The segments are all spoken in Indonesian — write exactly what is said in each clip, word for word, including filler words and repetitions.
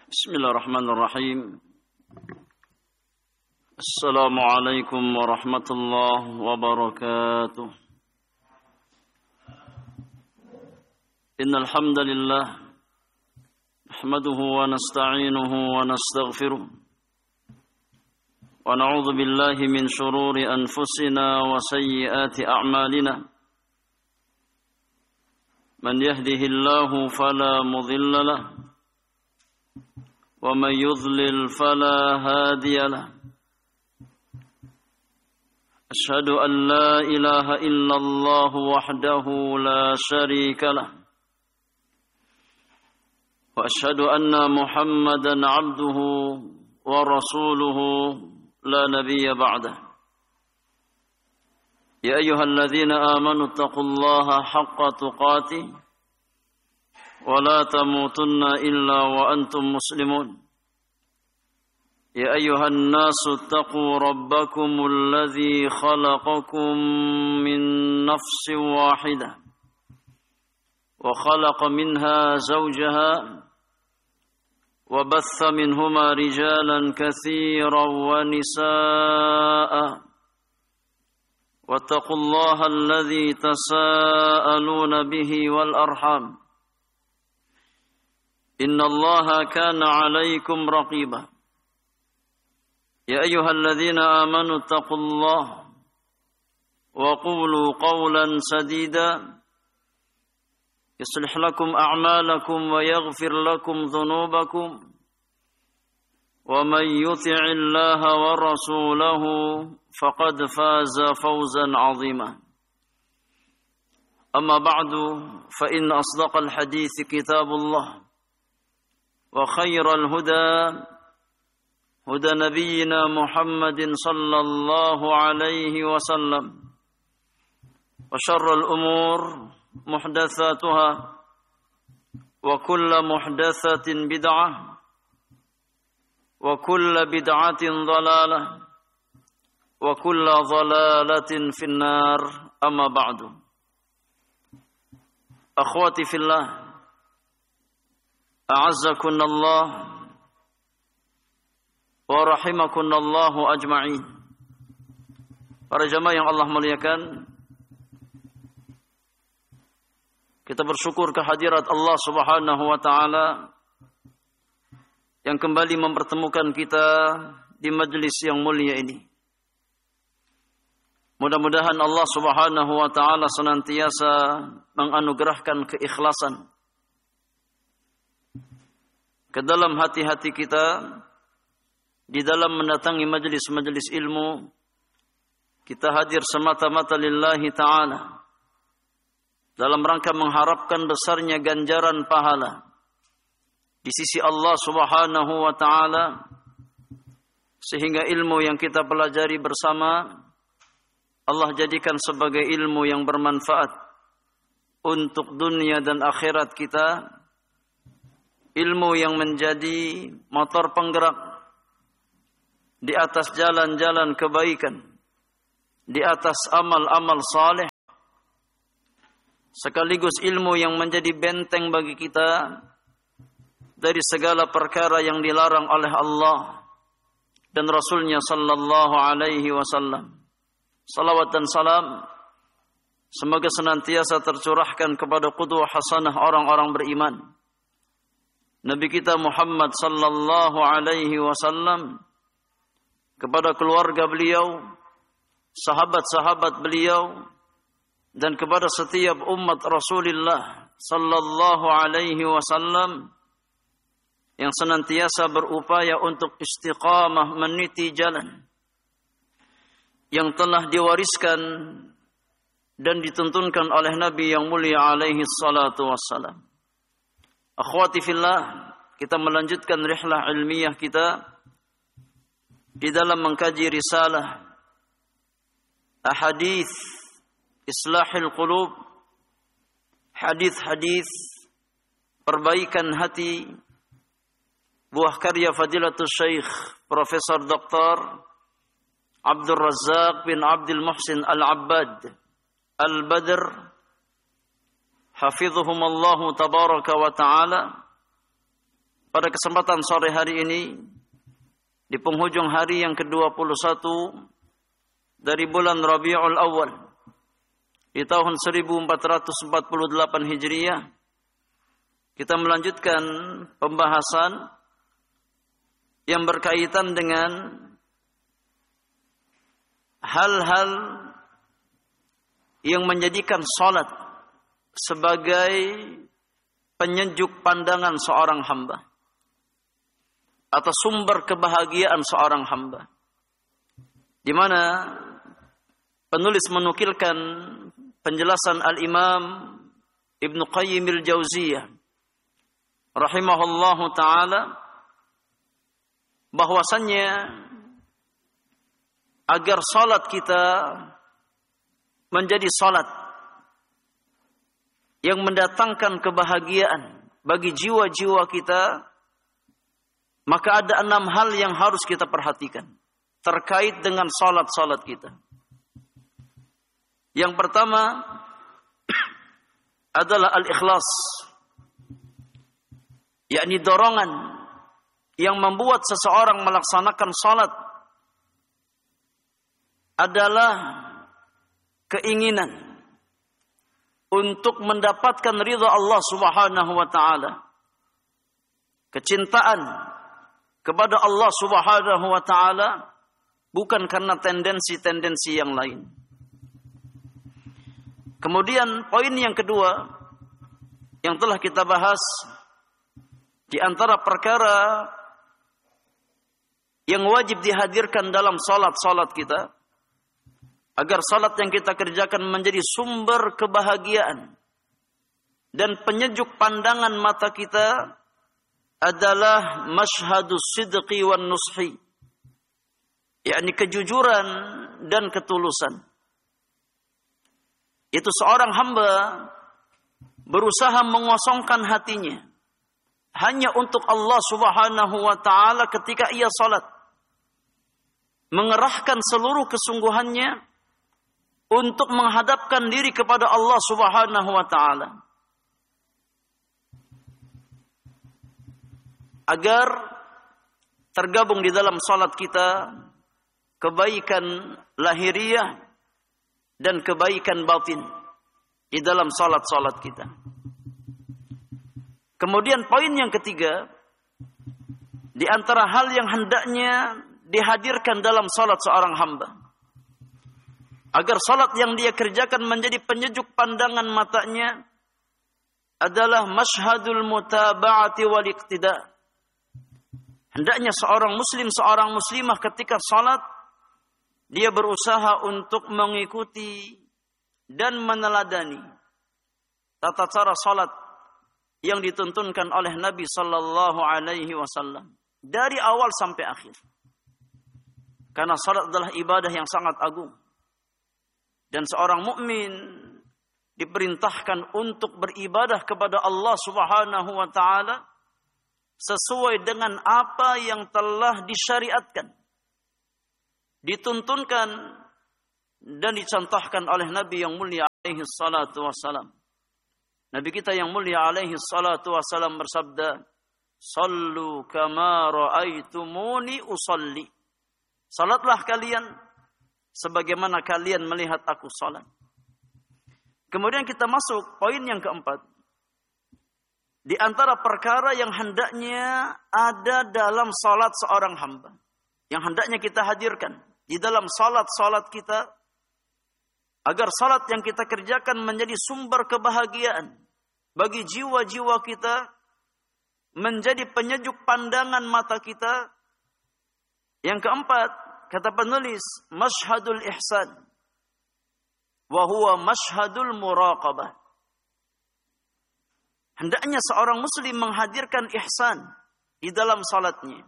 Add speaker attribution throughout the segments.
Speaker 1: Bismillahirrahmanirrahim. Assalamualaikum warahmatullahi wabarakatuh. Innal hamdalillah nahmaduhu wa nasta'inuhu wa nastaghfiruh wa na'udzu billahi min shururi anfusina wa sayyiati a'malina. Man yahdihillahu fala mudilla lahu ومن يضلل فلا هادي له أشهد أن لا إله إلا الله وحده لا شريك له وأشهد أن محمدا عبده ورسوله لا نبي بعده يا أيها الذين آمنوا اتقوا الله حق تقاته ولا تموتن إلا وأنتم مسلمون يا أيها الناس اتقوا ربكم الذي خلقكم من نفس واحدة وخلق منها زوجها وبث منهما رجالا كثيرا ونساء واتقوا الله الذي تساءلون به والأرحام إن الله كان عليكم رقيبا يا أيها الذين آمنوا اتقوا الله وقولوا قولا سديدا يصلح لكم أعمالكم ويغفر لكم ذنوبكم ومن يطع الله ورسوله فقد فاز فوزا عظيما أما بعد فإن أصدق الحديث كتاب الله وخير الهدى هدى نبينا محمد صلى الله عليه وسلم وشر الأمور محدثاتها وكل محدثة بدعة وكل بدعة ضلالة وكل ضلالة في النار أما بعد أخواتي في الله A'azzakunallah wa rahimakunallahu ajma'in. Para jamaah yang Allah muliakan, kita bersyukur kehadirat Allah Subhanahu wa taala yang kembali mempertemukan kita di majelis yang mulia ini. Mudah-mudahan Allah Subhanahu wa taala senantiasa menganugerahkan keikhlasan ke dalam hati-hati kita di dalam mendatangi majelis-majelis ilmu. Kita hadir semata-mata lillahi ta'ala dalam rangka mengharapkan besarnya ganjaran pahala di sisi Allah Subhanahu wa ta'ala, sehingga ilmu yang kita pelajari bersama Allah jadikan sebagai ilmu yang bermanfaat untuk dunia dan akhirat kita, ilmu yang menjadi motor penggerak di atas jalan-jalan kebaikan, di atas amal-amal saleh, sekaligus ilmu yang menjadi benteng bagi kita dari segala perkara yang dilarang oleh Allah dan Rasulnya sallallahu alaihi wasallam. Salawat dan salam semoga senantiasa tercurahkan kepada qudwah hasanah orang-orang beriman, Nabi kita Muhammad sallallahu alaihi wasallam, kepada keluarga beliau, sahabat-sahabat beliau, dan kepada setiap umat Rasulullah sallallahu alaihi wasallam yang senantiasa berupaya untuk istiqamah meniti jalan yang telah diwariskan dan dituntunkan oleh Nabi yang mulia alaihi salatu wassalam. Akhwati fillah, kita melanjutkan rihlah ilmiah kita di dalam mengkaji risalah Ahadits Islahil Qulub, hadis-hadis perbaikan hati, buah karya Fadilatul Syekh Profesor Doktor Abdul Razak bin Abdul Muhsin Al-Abbad Al-Badr hafidhuhumallahu tabaraka wa ta'ala, pada kesempatan sore hari ini di penghujung hari yang kedua puluh satu dari bulan Rabiul Awal di tahun seribu empat ratus empat puluh delapan Hijriah, kita melanjutkan pembahasan yang berkaitan dengan hal-hal yang menjadikan salat sebagai penyejuk pandangan seorang hamba atau sumber kebahagiaan seorang hamba, di mana penulis menukilkan penjelasan Al-Imam Ibnu Qayyim al-Jauziyah rahimahullahu taala, bahwasannya agar salat kita menjadi salat yang mendatangkan kebahagiaan bagi jiwa-jiwa kita, maka ada enam hal yang harus kita perhatikan terkait dengan salat-salat kita. Yang pertama adalah al-ikhlas, yakni dorongan yang membuat seseorang melaksanakan salat adalah keinginan untuk mendapatkan ridha Allah Subhanahu wa taala, kecintaan kepada Allah Subhanahu wa taala, bukan karena tendensi-tendensi yang lain. Kemudian poin yang kedua yang telah kita bahas, di antara perkara yang wajib dihadirkan dalam salat-salat kita agar salat yang kita kerjakan menjadi sumber kebahagiaan dan penyejuk pandangan mata kita, adalah masyhadus sidqi wan nushi, yakni kejujuran dan ketulusan. Itu seorang hamba berusaha mengosongkan hatinya hanya untuk Allah Subhanahu wa taala ketika ia salat, mengerahkan seluruh kesungguhannya untuk menghadapkan diri kepada Allah Subhanahu wa taala, agar tergabung di dalam salat kita kebaikan lahiriah dan kebaikan batin di dalam salat-salat kita. Kemudian poin yang ketiga, di antara hal yang hendaknya dihadirkan dalam salat seorang hamba agar salat yang dia kerjakan menjadi penyejuk pandangan matanya, adalah masyhadul mutaba'ati wal iqtida. Hendaknya seorang muslim, seorang muslimah ketika salat, dia berusaha untuk mengikuti dan meneladani tata cara salat yang dituntunkan oleh Nabi sallallahu alaihi wasallam dari awal sampai akhir. Karena salat adalah ibadah yang sangat agung. Dan seorang mukmin diperintahkan untuk beribadah kepada Allah Subhanahu wa taala sesuai dengan apa yang telah disyariatkan, dituntunkan dan dicontohkan oleh Nabi yang mulia alaihi salatu wassalam. Nabi kita yang mulia alaihi salatu wassalam bersabda, "Sallu kama ra'aitumuni usalli." Salatlah kalian sebagaimana kalian melihat aku salat. Kemudian kita masuk poin yang keempat. Di antara perkara yang hendaknya ada dalam salat seorang hamba, yang hendaknya kita hadirkan di dalam salat-salat kita, agar salat yang kita kerjakan menjadi sumber kebahagiaan bagi jiwa-jiwa kita, menjadi penyejuk pandangan mata kita. Yang keempat, kata penulis, masyhadul ihsan wa huwa masyhadul muraqabah. Hendaknya seorang muslim menghadirkan ihsan di dalam salatnya,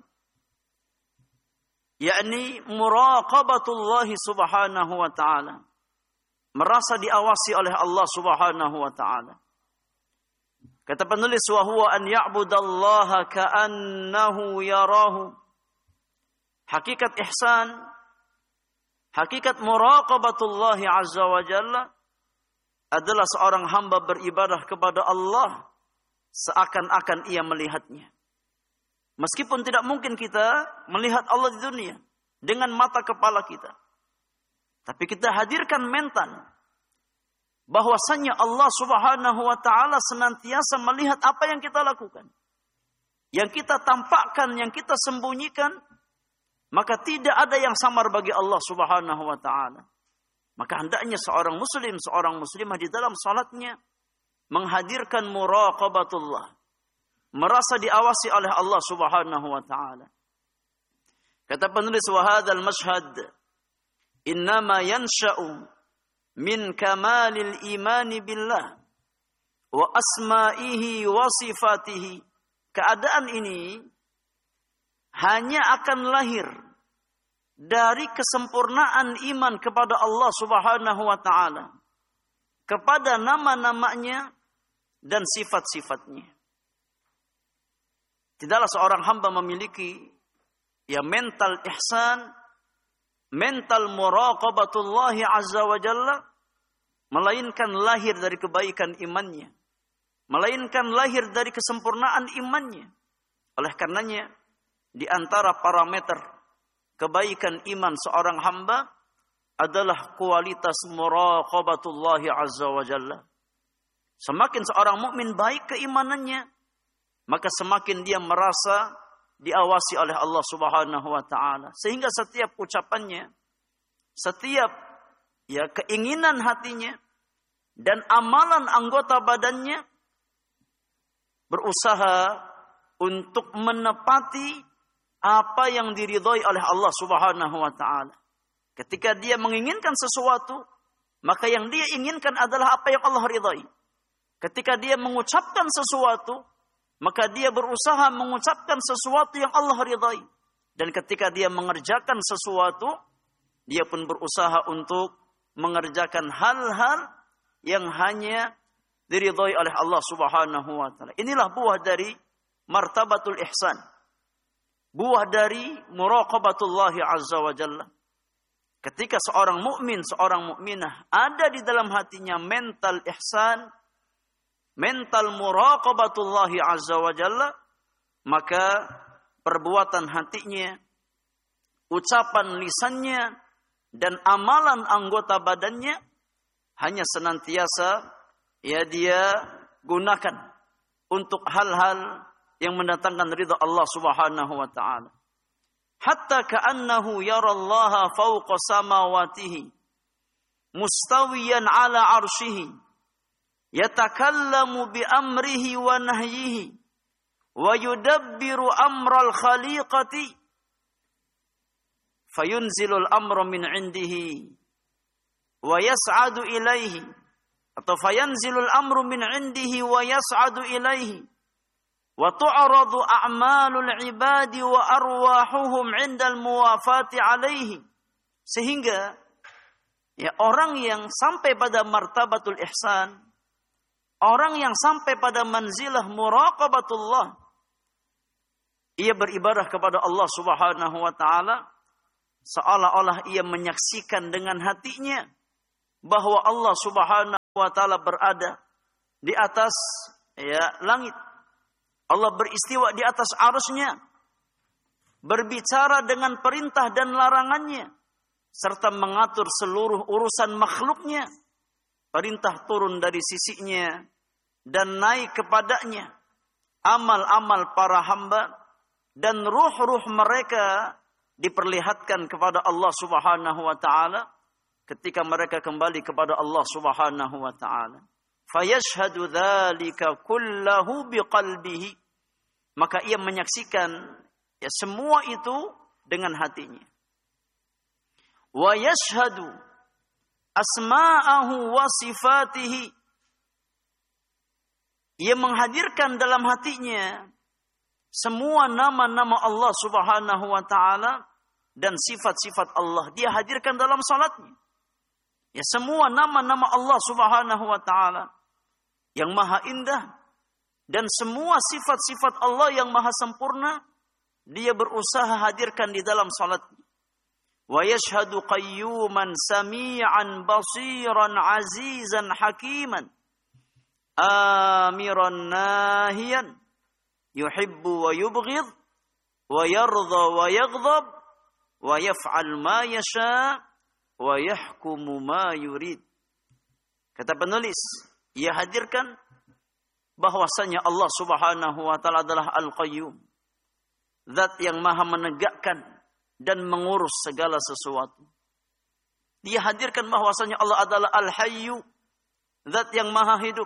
Speaker 1: yakni muraqabatullah subhanahu wa ta'ala, merasa diawasi oleh Allah Subhanahu wa taala. Kata penulis, wa huwa an ya'budallaha ka'annahu yarahu. Hakikat ihsan, hakikat muraqabatullah azza wa jalla adalah seorang hamba beribadah kepada Allah seakan-akan ia melihatnya. Meskipun tidak mungkin kita melihat Allah di dunia dengan mata kepala kita. Tapi kita hadirkan mental bahwasanya Allah Subhanahu wa taala senantiasa melihat apa yang kita lakukan. Yang kita tampakkan, yang kita sembunyikan, maka tidak ada yang samar bagi Allah Subhanahu wa taala. Maka hendaknya seorang muslim, seorang muslimah di dalam salatnya menghadirkan muraqabatullah, merasa diawasi oleh Allah Subhanahu wa taala. Kata penulis, wa hadzal mashhad innama yansha'u min kamalil imani billah wa asma'ihi wa sifatihi. Keadaan ini hanya akan lahir dari kesempurnaan iman kepada Allah Subhanahu wa taala, kepada nama-namanya dan sifat-sifatnya. Tidaklah seorang hamba memiliki ya mental ihsan, mental muraqabatullahi azza wa jalla, melainkan lahir dari kebaikan imannya, melainkan lahir dari kesempurnaan imannya. Oleh karenanya, di antara parameter kebaikan iman seorang hamba adalah kualitas muraqabatullahi azza wa jalla. Semakin seorang mukmin baik keimanannya, maka semakin dia merasa diawasi oleh Allah Subhanahu wa taala, sehingga setiap ucapannya, setiap ya keinginan hatinya dan amalan anggota badannya berusaha untuk menepati apa yang diridhai oleh Allah Subhanahu wa taala. Ketika dia menginginkan sesuatu, maka yang dia inginkan adalah apa yang Allah ridhai. Ketika dia mengucapkan sesuatu, maka dia berusaha mengucapkan sesuatu yang Allah ridhai. Dan ketika dia mengerjakan sesuatu, dia pun berusaha untuk mengerjakan hal-hal yang hanya diridhai oleh Allah Subhanahu wa taala. Inilah buah dari martabatul ihsan. Buah dari muraqabatullahi azza wa jalla. Ketika seorang mukmin, seorang mukminah ada di dalam hatinya mental ihsan, mental muraqabatullahi azza wa jalla, maka perbuatan hatinya, ucapan lisannya, dan amalan anggota badannya hanya senantiasa ya dia gunakan untuk hal-hal yang mendatangkan ridha Allah Subhanahu wa taala. Hatta ka'annahu yarallaha fawqa samawatihi mustawiyan ala arshihi yatakallamu bi amrihi wa nahyihi wa yudabbiru amral khaliqati fayunzilul amra min indihi wa yas'adu ilaihi, atau fayanzilul amru min indihi wa yas'adu ilaihi wa tu'radu a'malul ibadi wa arwahuhum 'indal muwafati alaihi. Sehingga ya orang yang sampai pada martabatul ihsan, orang yang sampai pada manzilah muraqabatullah, ia beribadah kepada Allah Subhanahu wa taala seolah-olah ia menyaksikan dengan hatinya bahwa Allah Subhanahu wa taala berada di atas ya langit. Allah beristiwa di atas arsy-Nya, berbicara dengan perintah dan larangannya, serta mengatur seluruh urusan makhluknya. Perintah turun dari sisinya dan naik kepadanya. Amal-amal para hamba dan ruh-ruh mereka diperlihatkan kepada Allah Subhanahu wa taala ketika mereka kembali kepada Allah Subhanahu wa taala. Fayashhadu dzalika kullahu biqalbihi, maka ia menyaksikan ya semua itu dengan hatinya. Wa yashhadu asma'ahu wa sifatihi, ia menghadirkan dalam hatinya semua nama-nama Allah Subhanahu wa taala dan sifat-sifat Allah. Dia hadirkan dalam salatnya. Ya semua nama-nama Allah Subhanahu wa taala yang maha indah dan semua sifat-sifat Allah yang maha sempurna, dia berusaha hadirkan di dalam salatnya. Wa yashhadu qayyuman sami'an basiran azizan hakiman amiran nahiyan yuhibbu wa yubghid wa yardha wa yaghdab wa yaf'al ma yasha wa yahkumu ma yurid. Kata penulis, ia hadirkan bahwasanya Allah Subhanahu wa taala adalah Al-Qayyum, zat yang maha menegakkan dan mengurus segala sesuatu. Dia hadirkan bahwasanya Allah adalah Al-Hayyu, zat yang maha hidup.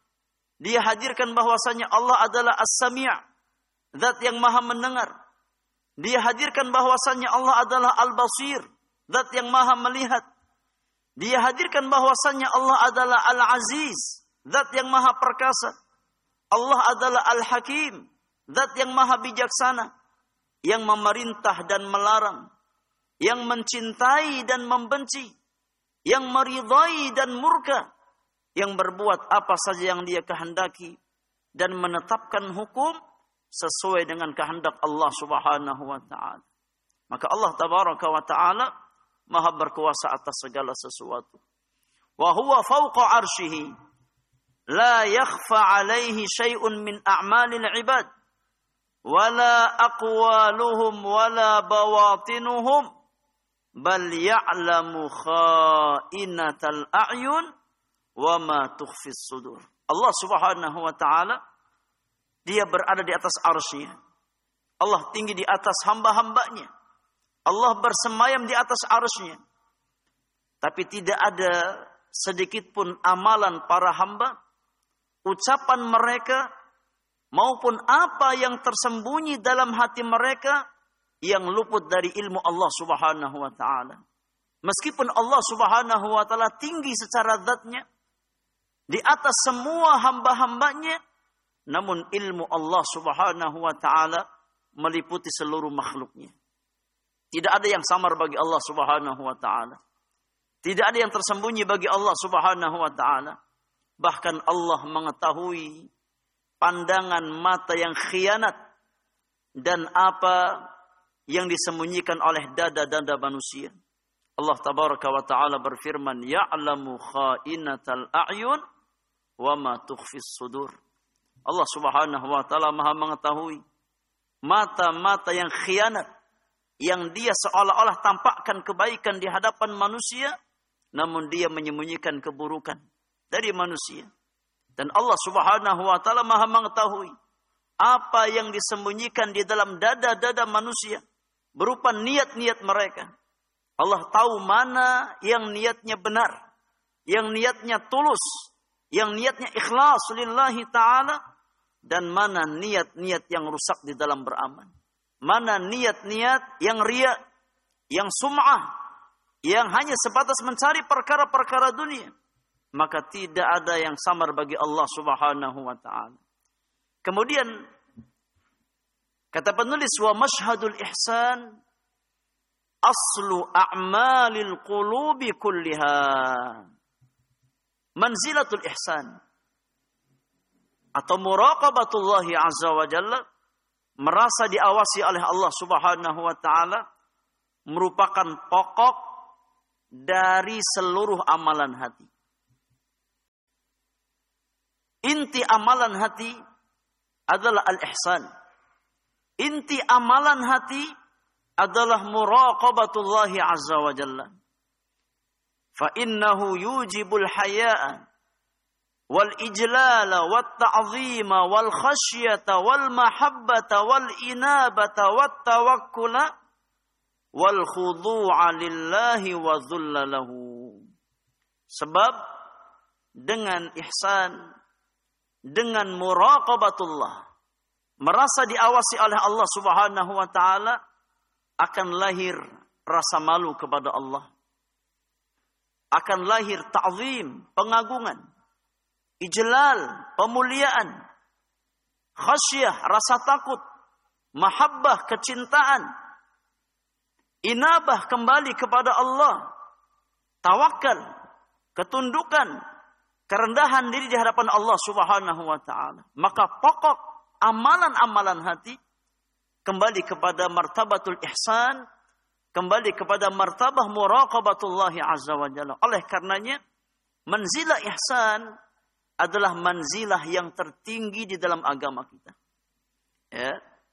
Speaker 1: Dia hadirkan bahwasanya Allah adalah As-Sami', zat yang maha mendengar. Dia hadirkan bahwasanya Allah adalah Al-Basir, zat yang maha melihat. Dia hadirkan bahwasanya Allah adalah Al-Aziz, zat yang maha perkasa. Allah adalah Al-Hakim, zat yang maha bijaksana, yang memerintah dan melarang, yang mencintai dan membenci, yang meridai dan murka, yang berbuat apa saja yang dia kehendaki dan menetapkan hukum sesuai dengan kehendak Allah Subhanahu wa taala. Maka Allah tabaraka wa taala maha berkuasa atas segala sesuatu. Wa huwa fawqa arsyihi la yakhfa alaihi syai'un min a'malil ibad wala aqwaluhum wala bawatinuhum bal ya'lamu kha'inatal a'yun wa ma tukhfis sudur. Allah Subhanahu wa taala dia berada di atas arsy-Nya. Allah tinggi di atas hamba-hambanya. Allah bersemayam di atas arsy-Nya. Tapi tidak ada sedikit pun amalan para hamba, ucapan mereka maupun apa yang tersembunyi dalam hati mereka yang luput dari ilmu Allah Subhanahu wa taala. Meskipun Allah Subhanahu wa taala tinggi secara zatnya di atas semua hamba-hambanya, namun ilmu Allah Subhanahu wa taala meliputi seluruh makhluknya. Tidak ada yang samar bagi Allah Subhanahu wa taala. Tidak ada yang tersembunyi bagi Allah Subhanahu wa taala. Bahkan Allah mengetahui pandangan mata yang khianat dan apa yang disembunyikan oleh dada-dada manusia. Allah tabaraka wa taala berfirman, ya'lamu kha'inatal a'yun wa ma tukhfis sudur. Allah Subhanahu wa taala maha mengetahui mata-mata yang khianat, yang dia seolah-olah tampakkan kebaikan di hadapan manusia, namun dia menyembunyikan keburukan dari manusia. Dan Allah Subhanahu wa taala maha mengetahui apa yang disembunyikan di dalam dada-dada manusia berupa niat-niat mereka. Allah tahu mana yang niatnya benar, yang niatnya tulus, yang niatnya ikhlas lillahi ta'ala, dan mana niat-niat yang rusak di dalam beramal. Mana niat-niat yang riya, yang sum'ah, yang hanya sebatas mencari perkara-perkara dunia. Maka tidak ada yang samar bagi Allah Subhanahu wa ta'ala. Kemudian kata penulis, wa mashhadul ihsan aslu a'malil qulubi kulliha. Manzilatul ihsan atau muraqabatullahi azza wa jalla, merasa diawasi oleh Allah Subhanahu wa taala, merupakan pokok dari seluruh amalan hati. Inti amalan hati adalah al-ihsan. Inti amalan hati adalah muraqabatullahi azza wa jalla. Fa innahu yujibul haya'a wal ijlala wat ta'zima wal khasyata wal mahabbata wal inabata wat tawakkula wal khudu'a lillahi wa dhulla lahu. Sebab dengan ihsan, dengan muraqabatullah, merasa diawasi oleh Allah Subhanahu wa taala, akan lahir rasa malu kepada Allah. Akan lahir ta'zim, pengagungan, ijlal, pemuliaan, khasyah, rasa takut, mahabbah, kecintaan, inabah, kembali kepada Allah, tawakal, ketundukan, kerendahan diri di hadapan Allah Subhanahu wa taala. Maka pokok amalan-amalan hati kembali kepada martabatul ihsan, kembali kepada martabah muraqabatullahi azza wa jalla. Oleh karenanya, manzilah ihsan adalah manzilah yang tertinggi di dalam agama kita. Ya. Ketika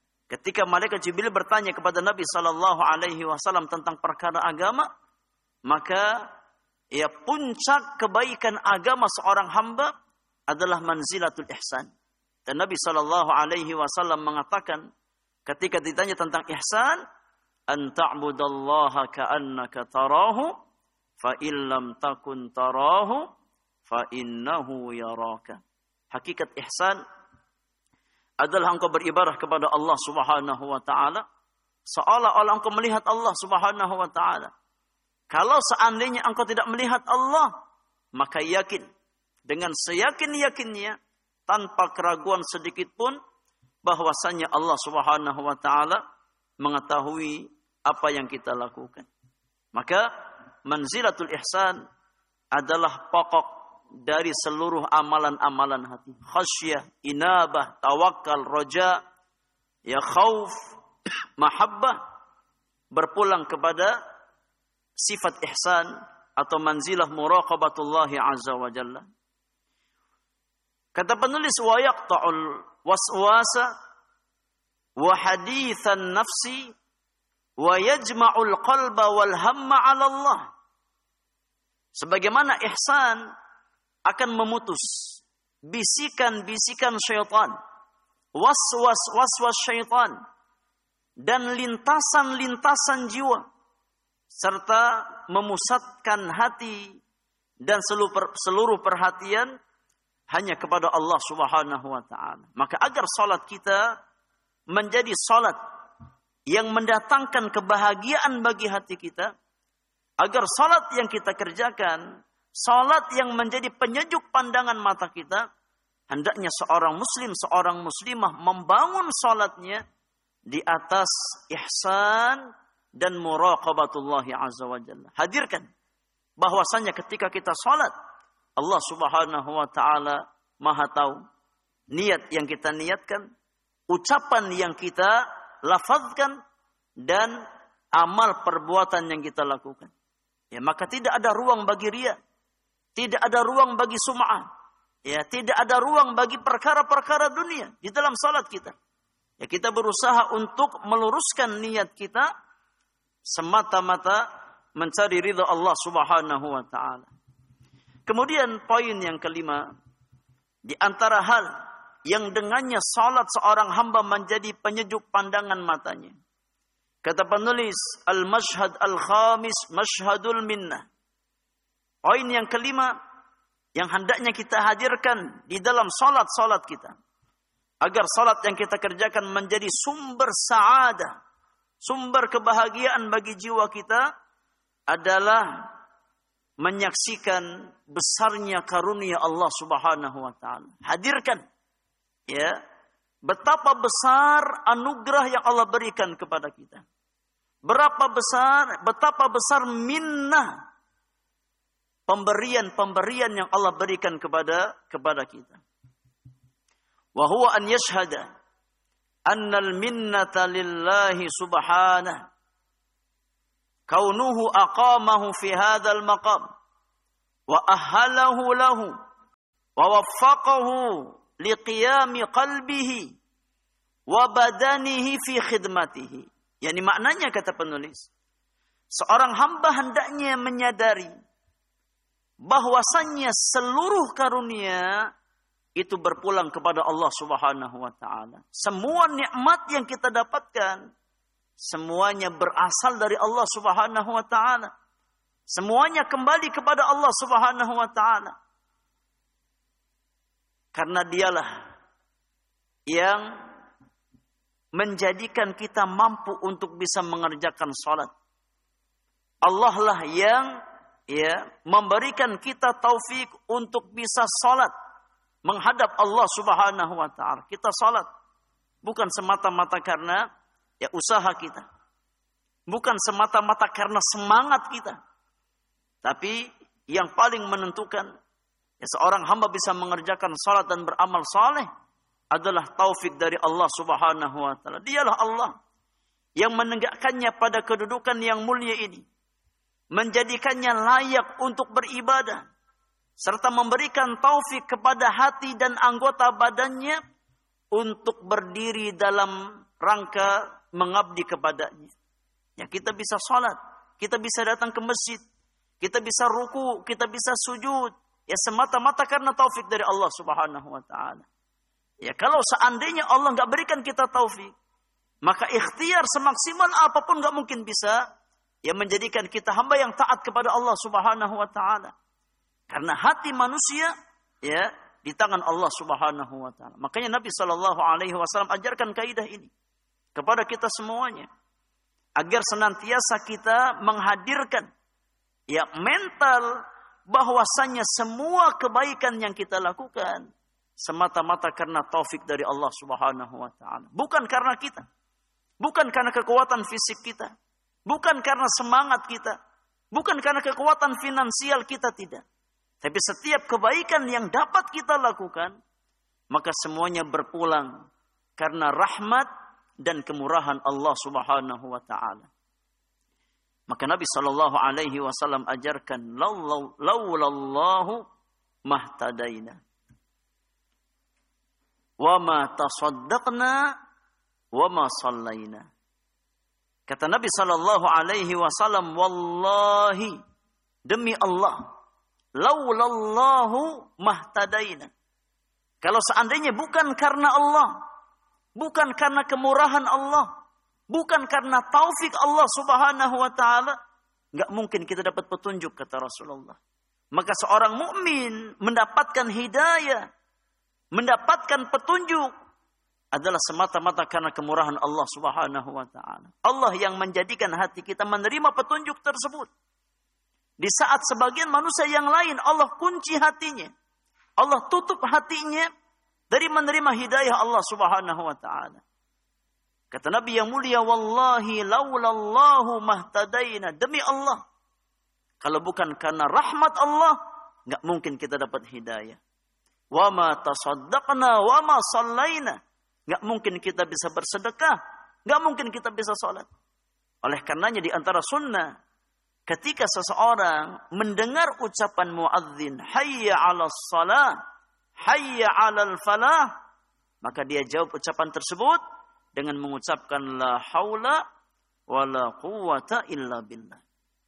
Speaker 1: Ketika malaikat Jibril bertanya kepada Nabi sallallahu alaihi wasallam tentang perkara agama, maka ya puncak kebaikan agama seorang hamba adalah manzilatul ihsan. Dan Nabi sallallahu alaihi wasallam mengatakan ketika ditanya tentang ihsan, an ta'budallaha ka'annaka tarahu fa illam takun tarahu fa innahu yaraka. Hakikat ihsan adalah engkau beribadah kepada Allah Subhanahu wa taala seolah-olah engkau melihat Allah Subhanahu wa taala. Kalau seandainya engkau tidak melihat Allah, maka yakin dengan seyakin-yakinnya tanpa keraguan sedikit pun bahwasanya Allah Subhanahu wa taala mengetahui apa yang kita lakukan. Maka manzilatul ihsan adalah pokok dari seluruh amalan-amalan hati. Khasyah, inabah, tawakal, roja, ya khauf, mahabbah, berpulang kepada sifat ihsan atau manzilah muraqabatullahi azza wa jalla. Kata penulis, wa yaqta'ul waswasa wa hadithan nafsi wa yajma'ul qalba wal hamma 'ala Allah. Sebagaimana ihsan akan memutus bisikan-bisikan syaitan, waswas waswas syaitan, dan lintasan-lintasan jiwa, serta memusatkan hati dan seluruh perhatian hanya kepada Allah Subhanahu wa taala. Maka agar salat kita menjadi salat yang mendatangkan kebahagiaan bagi hati kita, agar salat yang kita kerjakan salat yang menjadi penyejuk pandangan mata kita, hendaknya seorang muslim, seorang muslimah membangun salatnya di atas ihsan dan muraqabatullahi azza wa jalla. Hadirkan bahwasanya ketika kita salat, Allah Subhanahu wa taala Maha tahu niat yang kita niatkan, ucapan yang kita lafazkan, dan amal perbuatan yang kita lakukan. Ya, maka tidak ada ruang bagi riya. Tidak ada ruang bagi sum'ah. Ya, tidak ada ruang bagi perkara-perkara dunia di dalam salat kita. Ya, kita berusaha untuk meluruskan niat kita semata-mata mencari ridha Allah Subhanahu wa taala. Kemudian poin yang kelima, di antara hal yang dengannya salat seorang hamba menjadi penyejuk pandangan matanya. Kata penulis, al-mashhad al-khamis mashhadul minnah. Poin yang kelima yang hendaknya kita hadirkan di dalam salat-salat kita, agar salat yang kita kerjakan menjadi sumber sa'adah, sumber kebahagiaan bagi jiwa kita, adalah menyaksikan besarnya karunia Allah Subhanahu wa taala. Hadirkan ya betapa besar anugerah yang Allah berikan kepada kita. Berapa besar, betapa besar minnah pemberian-pemberian yang Allah berikan kepada kepada kita. Wa huwa an yashhada annal minnata lillahi subhanahu kaunuhu aqamahu fi hadzal maqam wa ahhalahu lahu wa waffaqahu liqiyami qalbihi wa badanihi fi khidmatihi. Yani maknanya, kata penulis, seorang hamba hendaknya menyadari bahwasannya seluruh karunia itu berpulang kepada Allah Subhanahu wa taala. Semua nikmat yang kita dapatkan semuanya berasal dari Allah Subhanahu wa taala. Semuanya kembali kepada Allah Subhanahu wa taala. Karena dialah yang menjadikan kita mampu untuk bisa mengerjakan salat. Allah lah yang ya memberikan kita taufik untuk bisa salat menghadap Allah Subhanahu wa taala. Kita salat bukan semata-mata karena ya usaha kita. Bukan semata-mata karena semangat kita. Tapi yang paling menentukan ya seorang hamba bisa mengerjakan salat dan beramal saleh adalah taufik dari Allah Subhanahu wa taala. Dialah Allah yang menegakkannya pada kedudukan yang mulia ini, menjadikannya layak untuk beribadah, serta memberikan taufik kepada hati dan anggota badannya untuk berdiri dalam rangka mengabdi kepadanya. Ya, kita bisa salat, kita bisa datang ke masjid, kita bisa ruku, kita bisa sujud, ya semata-mata karena taufik dari Allah Subhanahu wa taala. Ya, kalau seandainya Allah enggak berikan kita taufik, maka ikhtiar semaksimal apapun enggak mungkin bisa ya menjadikan kita hamba yang taat kepada Allah Subhanahu wa taala. Karena hati manusia ya di tangan Allah Subhanahu wa taala. Makanya Nabi sallallahu alaihi wasallam ajarkan kaidah ini kepada kita semuanya agar senantiasa kita menghadirkan ya mental bahwasanya semua kebaikan yang kita lakukan semata-mata karena taufik dari Allah Subhanahu wa taala. Bukan karena kita. Bukan karena kekuatan fisik kita. Bukan karena semangat kita. Bukan karena kekuatan finansial kita, tidak. Tapi setiap kebaikan yang dapat kita lakukan, maka semuanya berpulang karena rahmat dan kemurahan Allah Subhanahu wa taala. Maka Nabi sallallahu alaihi wasallam ajarkan laulallahu mahtadaina wa ma tasaddaqna wa ma sallaina. Kata Nabi sallallahu alaihi wasallam, wallahi demi Allah, laulallahu mahtadaina. Kalau seandainya bukan karena Allah, bukan karena kemurahan Allah, bukan karena taufik Allah Subhanahu wa taala, enggak mungkin kita dapat petunjuk, kata Rasulullah. Maka seorang mukmin mendapatkan hidayah, mendapatkan petunjuk adalah semata-mata karena kemurahan Allah Subhanahu wa taala. Allah yang menjadikan hati kita menerima petunjuk tersebut. Di saat sebagian manusia yang lain Allah kunci hatinya, Allah tutup hatinya dari menerima hidayah Allah Subhanahu wa taala. Kata Nabi yang mulia, wallahi laulallahu mahtadaina, demi Allah, kalau bukan karena rahmat Allah, enggak mungkin kita dapat hidayah. Wa ma tasaddaqna wa ma sallaina, enggak mungkin kita bisa bersedekah, enggak mungkin kita bisa salat. Oleh karenanya di antara sunnah, ketika seseorang mendengar ucapan muadzin, hayya 'alas shalah, hayya 'alal falah, maka dia jawab ucapan tersebut dengan mengucapkan la haula wala quwwata illa billah.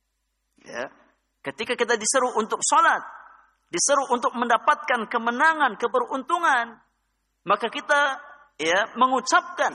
Speaker 1: Ya. Ketika kita diseru untuk salat, diseru untuk mendapatkan kemenangan, keberuntungan, maka kita ya mengucapkan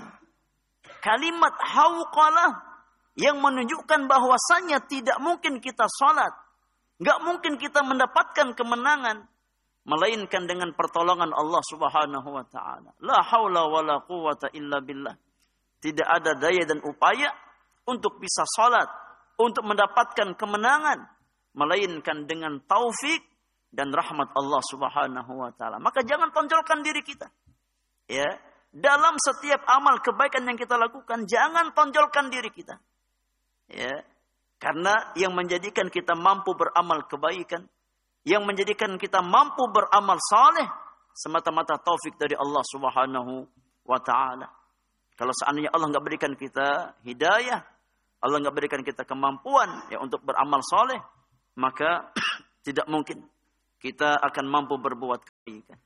Speaker 1: kalimat hauqalah yang menunjukkan bahwasannya tidak mungkin kita salat, enggak mungkin kita mendapatkan kemenangan melainkan dengan pertolongan Allah Subhanahu wa taala. La haula wala quwwata illa billah. Tidak ada daya dan upaya untuk bisa salat, untuk mendapatkan kemenangan melainkan dengan taufik dan rahmat Allah Subhanahu wa taala. Maka jangan tonjolkan diri kita. Ya, dalam setiap amal kebaikan yang kita lakukan, jangan tonjolkan diri kita. Ya, karena yang menjadikan kita mampu beramal kebaikan, yang menjadikan kita mampu beramal saleh semata-mata taufik dari Allah Subhanahu wa taala. Kalau seandainya Allah enggak berikan kita hidayah, Allah enggak berikan kita kemampuan ya untuk beramal saleh, maka tidak mungkin kita akan mampu berbuat kebaikan.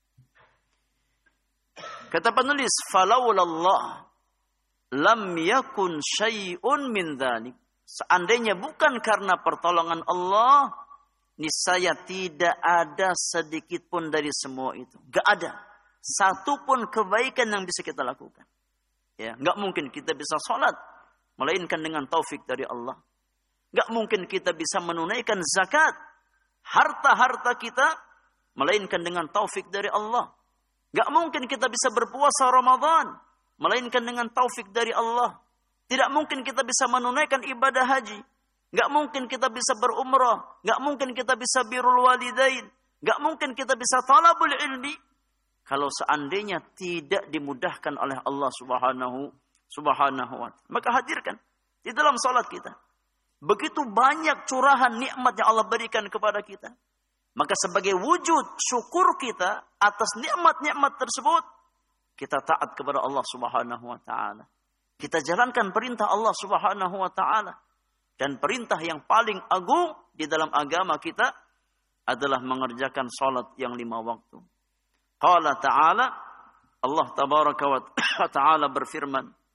Speaker 1: Kata penulis, falaulallah lam yakun syai'un min dzalik. Seandainya bukan karena pertolongan Allah, niscaya tidak ada sedikit pun dari semua itu. Enggak ada satu pun kebaikan yang bisa kita lakukan. Ya, enggak mungkin kita bisa salat melainkan dengan taufik dari Allah. Enggak mungkin kita bisa menunaikan zakat, harta-harta kita melainkan dengan taufik dari Allah. Enggak mungkin kita bisa berpuasa Ramadan melainkan dengan taufik dari Allah. Tidak mungkin kita bisa menunaikan ibadah haji. Enggak mungkin kita bisa berumrah, enggak mungkin kita bisa birrul walidain, enggak mungkin kita bisa talabul ilmi kalau seandainya tidak dimudahkan oleh Allah Subhanahu Subhanahu wa taala. Maka hadirkan di dalam salat kita. Begitu banyak curahan nikmat yang Allah berikan kepada kita. Maka sebagai wujud syukur kita atas nikmat-nikmat tersebut, kita taat kepada Allah Subhanahu wa taala. Kita jalankan perintah Allah Subhanahu wa taala. Dan perintah yang paling agung di dalam agama kita adalah mengerjakan salat yang lima waktu. Qala ta'ala, Allah tabaraka wa ta'ala berfirman,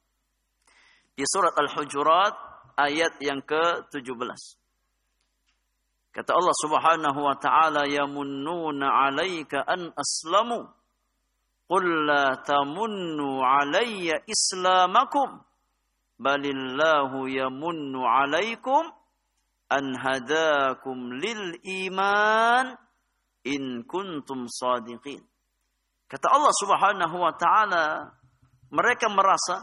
Speaker 1: di surat Al-Hujurat ayat yang ke tujuh belas. Kata Allah Subhanahu wa taala, yamunnuna 'alaika an aslamu qul la tamunnu 'alayya islamakum balillahu yamunnu 'alaikum an hadakum lil iman in kuntum shadiqin. Kata Allah Subhanahu wa taala, mereka merasa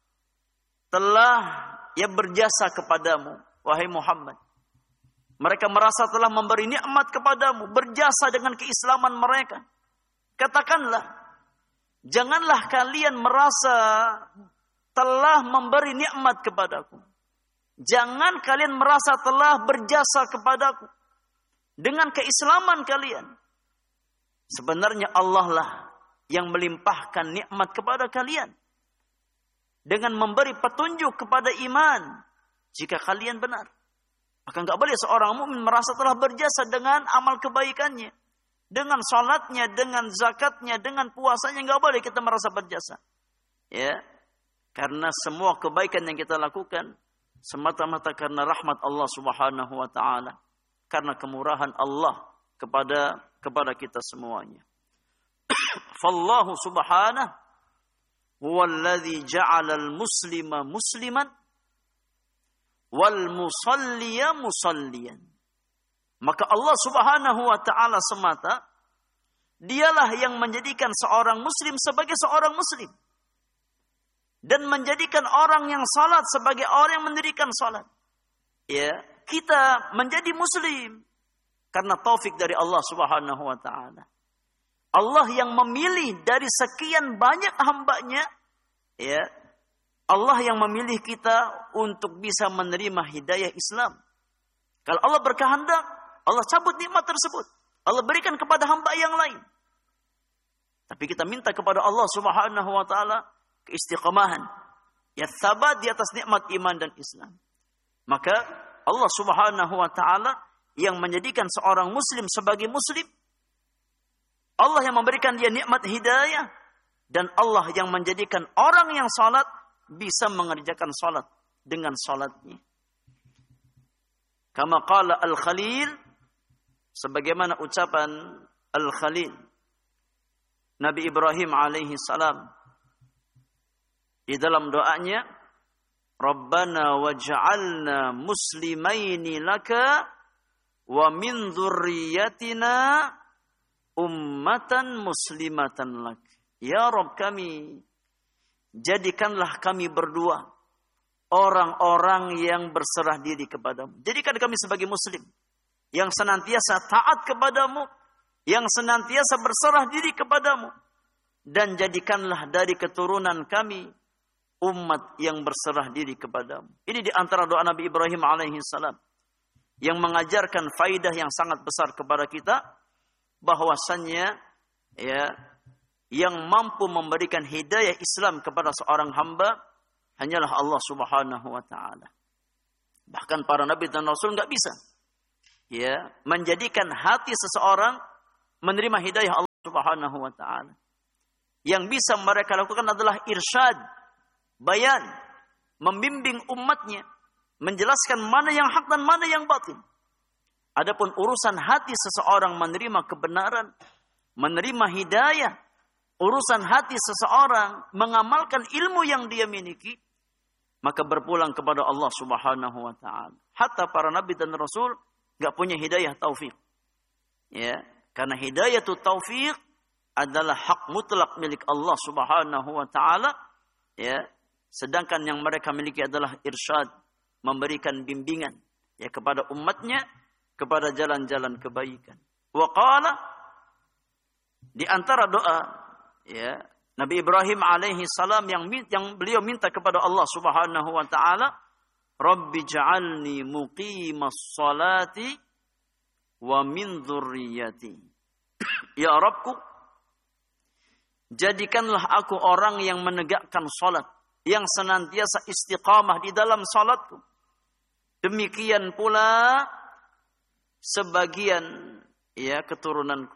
Speaker 1: telah ya berjasa kepadamu wahai Muhammad. Mereka merasa telah memberi nikmat kepadamu, berjasa dengan keislaman mereka. Katakanlah, janganlah kalian merasa telah memberi nikmat kepadaku. Jangan kalian merasa telah berjasa kepadaku dengan keislaman kalian. Sebenarnya Allah lah yang melimpahkan nikmat kepada kalian dengan memberi petunjuk kepada iman jika kalian benar. Maka enggak boleh seorang mukmin merasa telah berjasa dengan amal kebaikannya, dengan salatnya, dengan zakatnya, dengan puasanya. Enggak boleh kita merasa berjasa. Ya. Karena semua kebaikan yang kita lakukan semata-mata karena rahmat Allah Subhanahu wa taala, karena kemurahan Allah kepada kepada kita semuanya. Fallahu subhanahu huwallazi ja'alal muslima musliman wal musalliya musalliyan. Maka Allah Subhanahu wa taala semata dialah yang menjadikan seorang muslim sebagai seorang muslim dan menjadikan orang yang salat sebagai orang yang mendirikan salat. Ya, kita menjadi muslim karena taufik dari Allah Subhanahu wa taala. Allah yang memilih dari sekian banyak hambanya, ya, Allah yang memilih kita untuk bisa menerima hidayah Islam. Kalau Allah berkehendak, Allah cabut nikmat tersebut. Allah berikan kepada hamba yang lain. Tapi kita minta kepada Allah Subhanahu wa taala keistiqamahan, ya, sabat di atas nikmat iman dan Islam. Maka Allah Subhanahu wa taala yang menjadikan seorang muslim sebagai muslim, Allah yang memberikan dia nikmat hidayah, dan Allah yang menjadikan orang yang salat bisa mengerjakan salat dengan salatnya. Kama qala Al-Khalil, sebagaimana ucapan Al-Khalil Nabi Ibrahim alaihi salam di dalam doanya, Rabbana waj'alna muslimaini laka wa min dzurriyyatina ummatan muslimatan lak. Ya Rabb kami, jadikanlah kami berdua orang-orang yang berserah diri kepadamu. Jadikan kami sebagai muslim yang senantiasa taat kepadamu, yang senantiasa berserah diri kepadamu. Dan jadikanlah dari keturunan kami umat yang berserah diri kepadamu. Ini di antara doa Nabi Ibrahim alaihi salam yang mengajarkan faidah yang sangat besar kepada kita, bahwasannya ya, yang mampu memberikan hidayah Islam kepada seorang hamba hanyalah Allah Subhanahu wa taala. Bahkan para nabi dan rasul enggak bisa ya menjadikan hati seseorang menerima hidayah Allah Subhanahu wa taala. Yang bisa mereka lakukan adalah irsyad, bayan, membimbing umatnya, menjelaskan mana yang hak dan mana yang batil. Adapun urusan hati seseorang menerima kebenaran, menerima hidayah, urusan hati seseorang mengamalkan ilmu yang dia miliki, maka berpulang kepada Allah Subhanahu wa taala. Hatta para nabi dan rasul enggak punya hidayah taufik. Ya, karena hidayah itu taufik adalah hak mutlak milik Allah Subhanahu wa taala, ya. Sedangkan yang mereka miliki adalah irsyad, memberikan bimbingan ya kepada umatnya kepada jalan-jalan kebaikan. Wa qala, di antara doa ya Nabi Ibrahim alaihi salam yang yang beliau minta kepada Allah Subhanahu wa taala, Rabbi ja'alni muqimas salati wa min dzurriyyati. Ya Rabbku, jadikanlah aku orang yang menegakkan salat, yang senantiasa istiqamah di dalam salatku. Demikian pula sebagian ya keturunanku.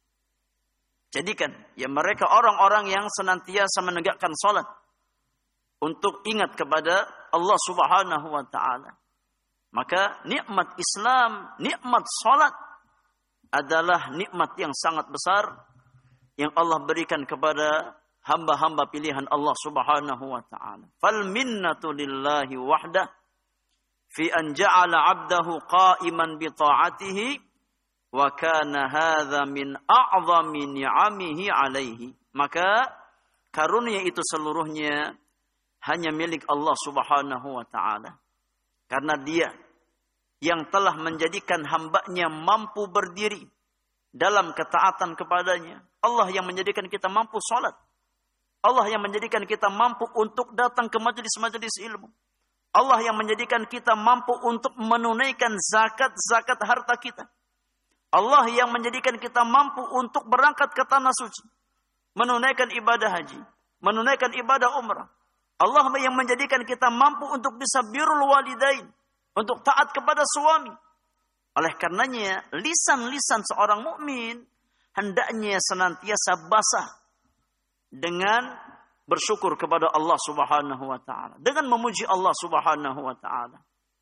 Speaker 1: Jadikan ya mereka orang-orang yang senantiasa menegakkan salat untuk ingat kepada Allah Subhanahu wa taala. Maka nikmat Islam, nikmat salat adalah nikmat yang sangat besar yang Allah berikan kepada hamba-hamba pilihan Allah Subhanahu wa taala. Fal minnatu lillahi wahdah fi an ja'ala 'abdahu qa'iman bi ta'atihi wa kana hadza min a'zami ni'amihi 'alaihi. Maka karunia itu seluruhnya hanya milik Allah Subhanahu wa taala. Karena Dia yang telah menjadikan hambanya mampu berdiri dalam ketaatan kepadanya. Allah yang menjadikan kita mampu salat. Allah yang menjadikan kita mampu untuk datang ke majelis-majelis ilmu. Allah yang menjadikan kita mampu untuk menunaikan zakat-zakat harta kita. Allah yang menjadikan kita mampu untuk berangkat ke tanah suci, menunaikan ibadah haji, menunaikan ibadah umrah. Allah yang menjadikan kita mampu untuk bisa birrul walidain, untuk taat kepada suami. Oleh karenanya, lisan-lisan seorang mukmin hendaknya senantiasa basah dengan bersyukur kepada Allah Subhanahu wa taala, dengan memuji Allah Subhanahu wa taala.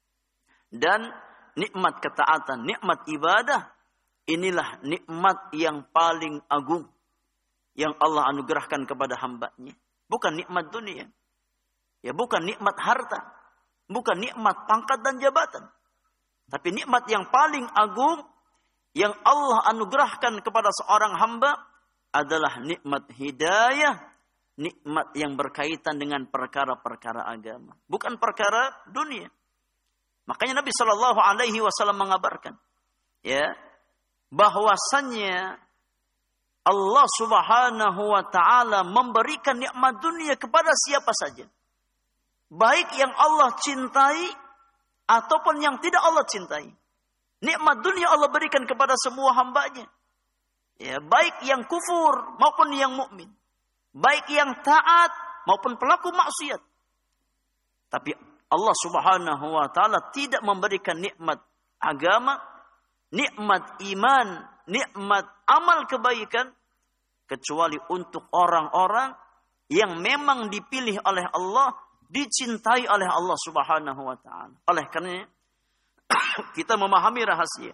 Speaker 1: Dan nikmat ketaatan, nikmat ibadah, inilah nikmat yang paling agung yang Allah anugerahkan kepada hamba-Nya. Bukan nikmat dunia. Ya, bukan nikmat harta, bukan nikmat pangkat dan jabatan. Tapi nikmat yang paling agung yang Allah anugerahkan kepada seorang hamba adalah nikmat hidayah, nikmat yang berkaitan dengan perkara-perkara agama, bukan perkara dunia. Makanya Nabi Shallallahu Alaihi Wasallam mengabarkan, ya, bahwasannya Allah Subhanahu Wa Taala memberikan nikmat dunia kepada siapa saja, baik yang Allah cintai ataupun yang tidak Allah cintai. Nikmat dunia Allah berikan kepada semua hambanya, ya, baik yang kufur maupun yang mukmin, baik yang taat maupun pelaku maksiat. Tapi Allah Subhanahu wa taala tidak memberikan nikmat agama, nikmat iman, nikmat amal kebaikan kecuali untuk orang-orang yang memang dipilih oleh Allah, dicintai oleh Allah Subhanahu wa taala. Oleh karena kita memahami rahasia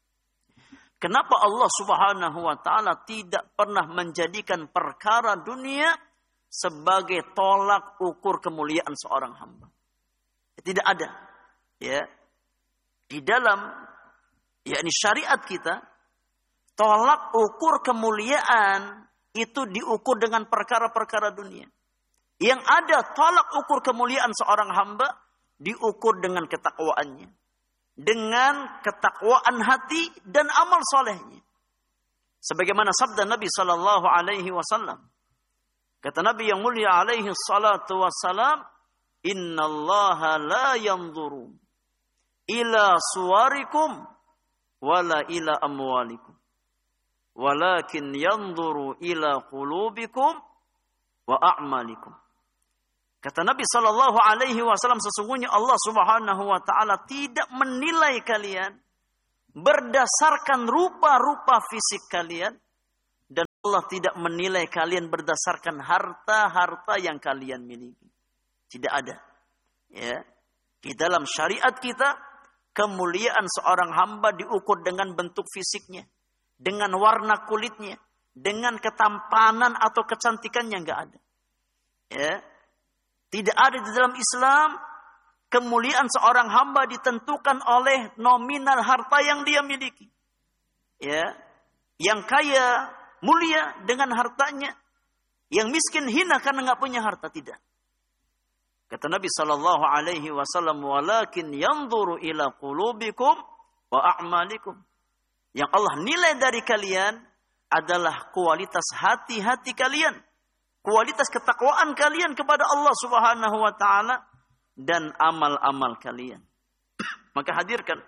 Speaker 1: kenapa Allah Subhanahu wa taala tidak pernah menjadikan perkara dunia sebagai tolak ukur kemuliaan seorang hamba. Tidak ada, ya, di dalam yakni syariat kita tolak ukur kemuliaan itu diukur dengan perkara-perkara dunia. Yang ada tolak ukur kemuliaan seorang hamba diukur dengan ketakwaannya, dengan ketakwaan hati dan amal solehnya. Sebagaimana sabda Nabi Sallallahu Alaihi Wasallam, kata Nabi yang mulia Alaihi Salatu Wassalam, Inna Allaha la yanzuru ila suwarikum wala ila amwalikum, walakin yanzuru ila qulubikum wa a'malikum. Kata Nabi Sallallahu Alaihi Wasallam, sesungguhnya Allah Subhanahu Wa Taala tidak menilai kalian berdasarkan rupa-rupa fisik kalian, dan Allah tidak menilai kalian berdasarkan harta-harta yang kalian miliki. Tidak ada. Ya, di dalam syariat kita kemuliaan seorang hamba diukur dengan bentuk fisiknya, dengan warna kulitnya, dengan ketampanan atau kecantikannya, enggak ada. Ya. Tidak ada di dalam Islam kemuliaan seorang hamba ditentukan oleh nominal harta yang dia miliki. Ya, yang kaya mulia dengan hartanya, yang miskin hina karena enggak punya harta, tidak. Kata Nabi Sallallahu Alaihi Wasallam, walakin yanzuru ila qulubikum wa a'malikum. Yang Allah nilai dari kalian adalah kualitas hati-hati kalian, kualitas ketakwaan kalian kepada Allah Subhanahu wa taala dan amal-amal kalian. Maka hadirkan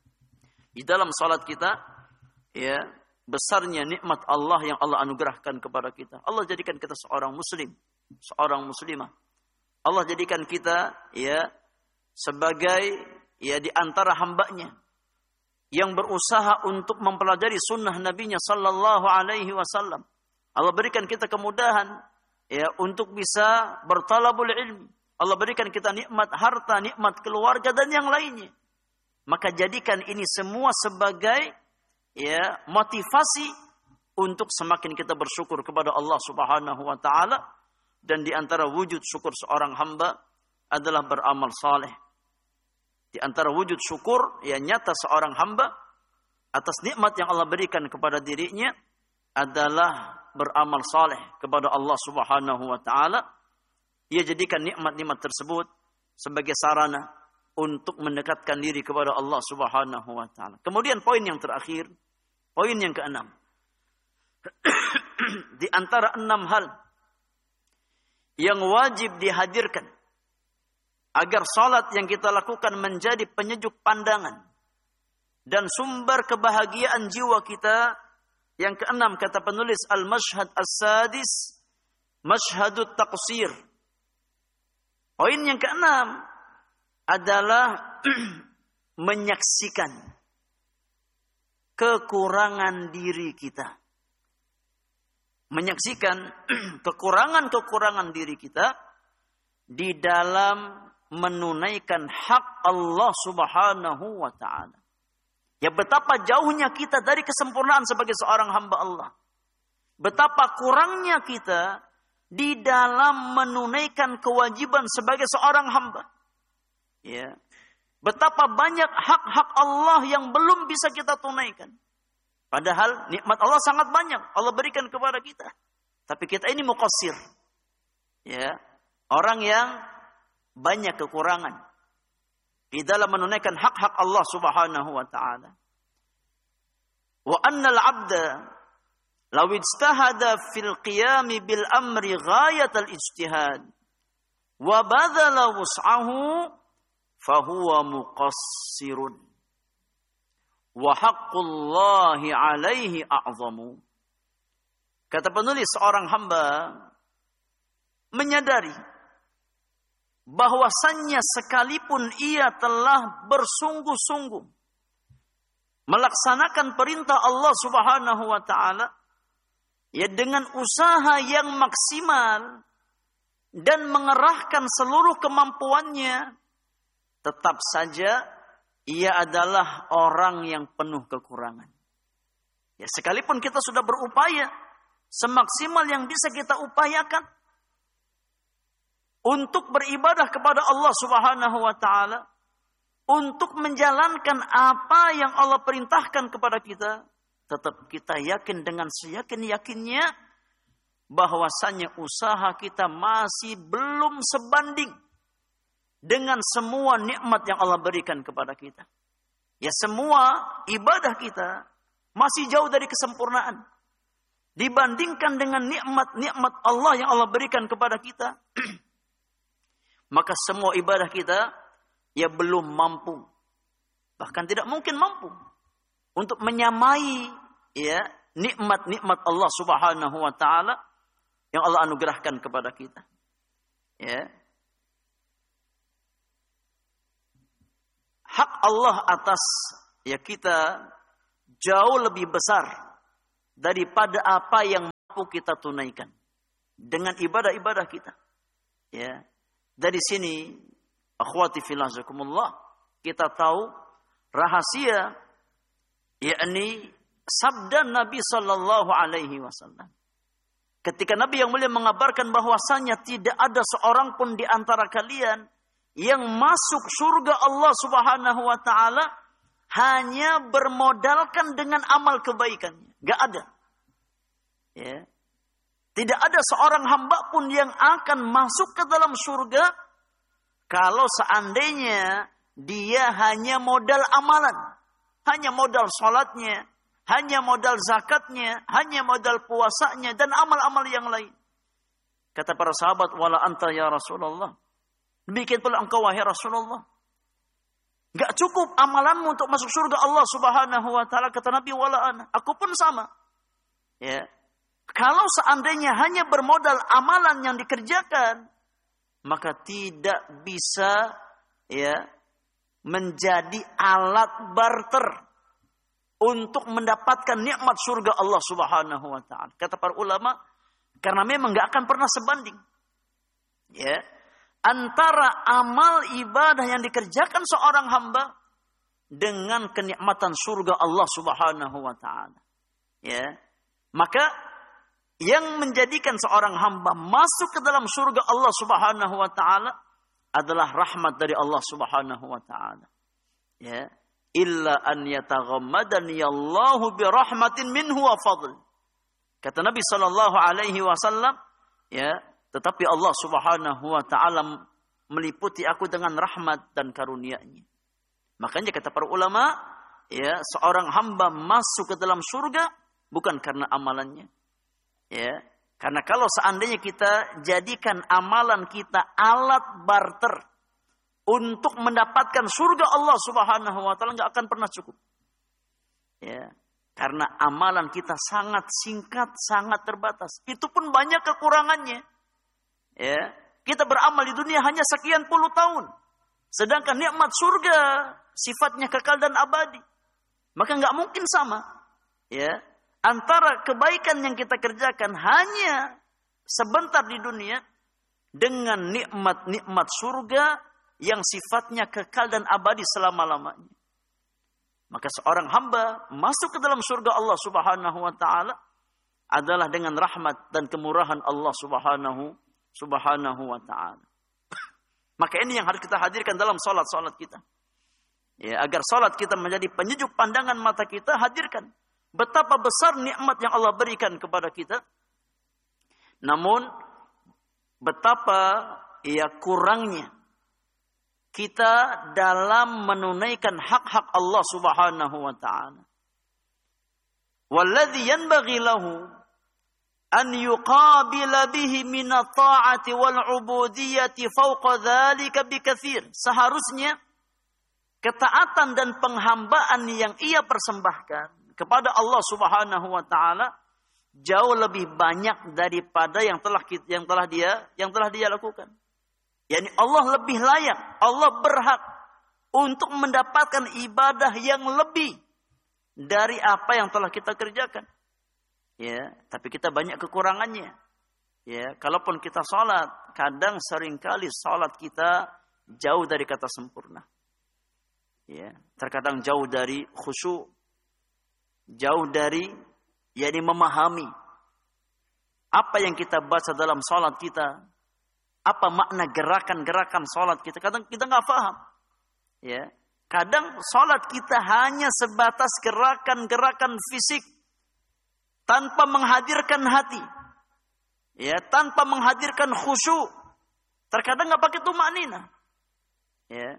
Speaker 1: di dalam salat kita, ya, besarnya nikmat Allah yang Allah anugerahkan kepada kita. Allah jadikan kita seorang muslim, seorang muslimah. Allah jadikan kita, ya, sebagai, ya, di antara hamba-Nya yang berusaha untuk mempelajari sunnah Nabi-Nya Sallallahu Alaihi Wasallam. Allah berikan kita kemudahan, ya, untuk bisa bertalabul ilmi, Allah berikan kita nikmat harta, nikmat keluarga dan yang lainnya. Maka jadikan ini semua sebagai ya motivasi untuk semakin kita bersyukur kepada Allah Subhanahu wa taala, dan di antara wujud syukur seorang hamba adalah beramal saleh. Di antara wujud syukur yang nyata seorang hamba atas nikmat yang Allah berikan kepada dirinya adalah beramal saleh kepada Allah Subhanahu wa taala. Ia jadikan nikmat-nikmat tersebut sebagai sarana untuk mendekatkan diri kepada Allah Subhanahu wa taala. Kemudian poin yang terakhir, poin yang keenam. Di antara enam hal yang wajib dihadirkan agar salat yang kita lakukan menjadi penyejuk pandangan dan sumber kebahagiaan jiwa kita. Yang keenam, kata penulis, al-mashhad as-sadis, mashhadut taqsir. Poin yang keenam adalah menyaksikan kekurangan diri kita. Menyaksikan kekurangan-kekurangan diri kita di dalam menunaikan hak Allah Subhanahu wa taala. Ya, betapa jauhnya kita dari kesempurnaan sebagai seorang hamba Allah. Betapa kurangnya kita di dalam menunaikan kewajiban sebagai seorang hamba. Ya. Betapa banyak hak-hak Allah yang belum bisa kita tunaikan. Padahal nikmat Allah sangat banyak Allah berikan kepada kita. Tapi kita ini muqassir. Ya. Orang yang banyak kekurangan di dalam menunaikan hak-hak Allah Subhanahu wa taala. Wa annal 'abda law ijtahada fil qiyam bil amri ghayatal ijtihad wa badala wus'ahu fahuwa muqassirun wa haqqullahi 'alaihi a'zamu. Kata penulis, seorang hamba menyadari bahwasannya sekalipun ia telah bersungguh-sungguh melaksanakan perintah Allah Subhanahu wa taala, ya dengan usaha yang maksimal dan mengerahkan seluruh kemampuannya, tetap saja ia adalah orang yang penuh kekurangan. Ya, sekalipun kita sudah berupaya semaksimal yang bisa kita upayakan untuk beribadah kepada Allah Subhanahu wa taala, untuk menjalankan apa yang Allah perintahkan kepada kita, tetap kita yakin dengan seyakin-yakinnya bahwasannya usaha kita masih belum sebanding dengan semua nikmat yang Allah berikan kepada kita. Ya, semua ibadah kita masih jauh dari kesempurnaan dibandingkan dengan nikmat-nikmat Allah yang Allah berikan kepada kita. Maka semua ibadah kita ya belum mampu, bahkan tidak mungkin mampu untuk menyamai ya nikmat-nikmat Allah Subhanahu wa taala yang Allah anugerahkan kepada kita. Ya. Hak Allah atas ya kita jauh lebih besar daripada apa yang mampu kita tunaikan dengan ibadah-ibadah kita. Ya. Dari sini, akhwati fillah jazakumullah, kita tahu rahasia yakni sabda Nabi sallallahu alaihi wasallam. Ketika Nabi yang mulia mengabarkan bahwasanya tidak ada seorang pun di antara kalian yang masuk surga Allah Subhanahu wa taala hanya bermodalkan dengan amal kebaikannya. Enggak ada. Ya. Tidak ada seorang hamba pun yang akan masuk ke dalam surga kalau seandainya dia hanya modal amalan. Hanya modal salatnya, hanya modal zakatnya, hanya modal puasanya, dan amal-amal yang lain. Kata para sahabat, wala anta ya Rasulullah. Demikian pula engkau wahai Rasulullah. Gak cukup amalanmu untuk masuk surga Allah Subhanahu wa taala. Kata Nabi, wala ana. Aku pun sama. Ya. Kalau seandainya hanya bermodal amalan yang dikerjakan, maka tidak bisa ya menjadi alat barter untuk mendapatkan nikmat surga Allah Subhanahu wa taala. Kata para ulama, karena memang enggak akan pernah sebanding. Ya. antara amal ibadah yang dikerjakan seorang hamba dengan kenikmatan surga Allah Subhanahu wa taala. Ya. Maka yang menjadikan seorang hamba masuk ke dalam surga Allah Subhanahu wa taala adalah rahmat dari Allah Subhanahu wa taala. Ya. Illa an yataghammadani Allahu bi rahmatin minhu wa fadl. Kata Nabi sallallahu alaihi wasallam, ya, tetapi Allah Subhanahu wa taala meliputi aku dengan rahmat dan karunia-Nya. Makanya kata para ulama, ya, seorang hamba masuk ke dalam surga bukan karena amalannya. Ya, karena kalau seandainya kita jadikan amalan kita alat barter untuk mendapatkan surga Allah Subhanahu wa taala, enggak akan pernah cukup. Ya, karena amalan kita sangat singkat, sangat terbatas. Itu pun banyak kekurangannya. Ya, kita beramal di dunia hanya sekian puluh tahun. Sedangkan nikmat surga sifatnya kekal dan abadi. Maka enggak mungkin sama. Ya, antara kebaikan yang kita kerjakan hanya sebentar di dunia dengan nikmat-nikmat surga yang sifatnya kekal dan abadi selama-lamanya. Maka seorang hamba masuk ke dalam surga Allah Subhanahu wa taala adalah dengan rahmat dan kemurahan Allah Subhanahu Subhanahu wa taala. Maka ini yang harus kita hadirkan dalam salat-salat kita. Ya, agar salat kita menjadi penyejuk pandangan mata kita, hadirkan betapa besar nikmat yang Allah berikan kepada kita. Namun betapa ya kurangnya kita dalam menunaikan hak-hak Allah Subhanahu wa taala. Walladzi yanbaghi lahu an yuqabila bihi min at-ta'ati wal 'ubudiyyati fawqa dzalika bikatsir. Seharusnya ketaatan dan penghambaan yang ia persembahkan kepada Allah Subhanahu wa taala jauh lebih banyak daripada yang telah yang telah dia yang telah dia lakukan. Yani Allah lebih layak, Allah berhak untuk mendapatkan ibadah yang lebih dari apa yang telah kita kerjakan. Ya, tapi kita banyak kekurangannya. Ya, kalaupun kita salat, kadang seringkali salat kita jauh dari kata sempurna. Ya, terkadang jauh dari khusyuk, jauh dari yani memahami apa yang kita baca dalam salat kita. Apa makna gerakan-gerakan salat kita? Kadang kita nggak paham. Ya, kadang salat kita hanya sebatas gerakan-gerakan fisik tanpa menghadirkan hati. Ya, tanpa menghadirkan khusyuk. Terkadang nggak pakai tumanina. Ya,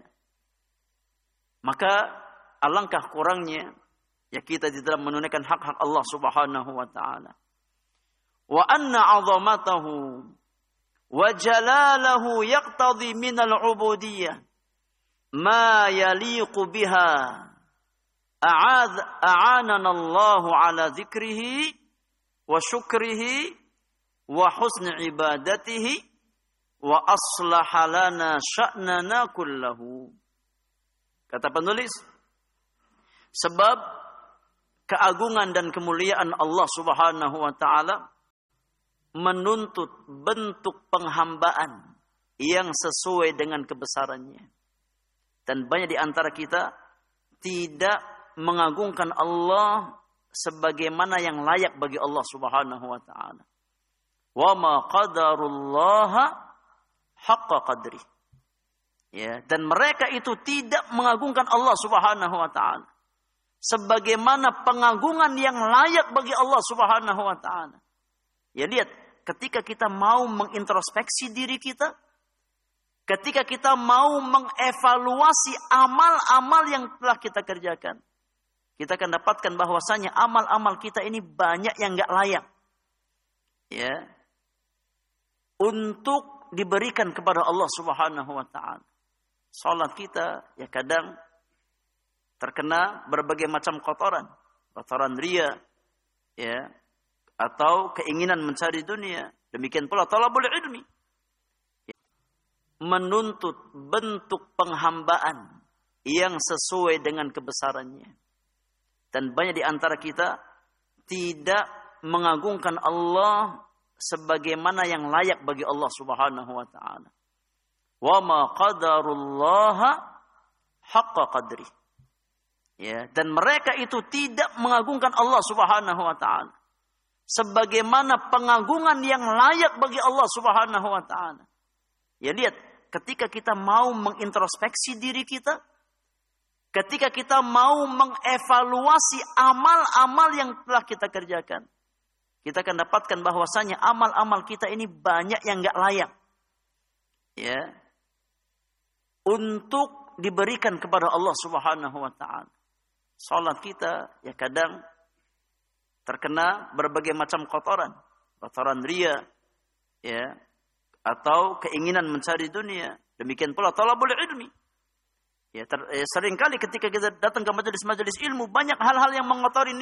Speaker 1: maka alangkah kurangnya ya kita di dalam menunaikan hak-hak Allah Subhanahu wa taala. Wa anna 'azamatahu wa jalalahu yaqtadi min al-'ubudiyyah ma yaliqu biha a'ad a'anana Allah 'ala dzikrihi wa syukrihi wa husni ibadatihi wa aslaha lana sya'nana kullahu. Kata penulis, sebab keagungan dan kemuliaan Allah Subhanahu wa taala menuntut bentuk penghambaan yang sesuai dengan kebesarannya. Dan banyak di antara kita tidak mengagungkan Allah sebagaimana yang layak bagi Allah Subhanahu wa taala. Wa ma qadarullaha haqqa qadri. Ya, dan mereka itu tidak mengagungkan Allah Subhanahu wa taala sebagaimana pengagungan yang layak bagi Allah Subhanahu wa taala. Ya, lihat, ketika kita mau mengintrospeksi diri kita, ketika kita mau mengevaluasi amal-amal yang telah kita kerjakan, kita akan dapatkan bahwasanya amal-amal kita ini banyak yang enggak layak. Ya. Untuk diberikan kepada Allah Subhanahu wa taala. Salat kita ya kadang terkena berbagai macam kotoran, kotoran riya, ya, atau keinginan mencari dunia. Demikian pula talabul ilmi. Menuntut bentuk penghambaan yang sesuai dengan kebesarannya. Dan banyak di antara kita tidak mengagungkan Allah sebagaimana yang layak bagi Allah Subhanahu wa taala. wa ma qadarullaha haqqa qadri. Ya, dan mereka itu tidak mengagungkan Allah Subhanahu wa taala sebagaimana pengagungan yang layak bagi Allah Subhanahu wa taala. Ya, lihat, ketika kita mau mengintrospeksi diri kita, ketika kita mau mengevaluasi amal-amal yang telah kita kerjakan, kita akan dapatkan bahwasanya amal-amal kita ini banyak yang enggak layak. Ya. Untuk diberikan kepada Allah Subhanahu wa taala. Salat kita ya kadang terkena berbagai macam kotoran, kotoran riya, ya, atau keinginan mencari dunia. Demikian pula talabul ilmi. Ya, ter, eh, seringkali ketika kita datang ke majelis-majelis ilmu banyak hal-hal yang mengotori